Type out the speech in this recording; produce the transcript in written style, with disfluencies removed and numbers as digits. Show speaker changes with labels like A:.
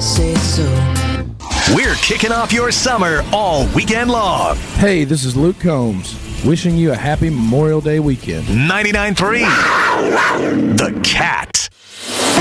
A: say so.
B: We're kicking off your summer all weekend long.
C: Hey, this is Luke Combs, wishing you a happy Memorial Day weekend.
B: 99.3 The Cat.